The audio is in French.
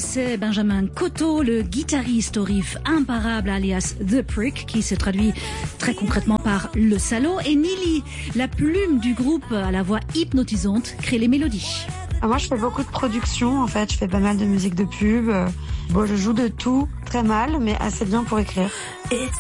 c'est Benjamin Coteau, le guitariste au riff imparable alias The Prick, qui se traduit très concrètement par le salaud, et Nili, la plume du groupe à la voix hypnotisante, crée les mélodies. Moi, je fais beaucoup de production, en fait. Je fais pas mal de musique de pub. Bon, je joue de tout, très mal, mais assez bien pour écrire. It's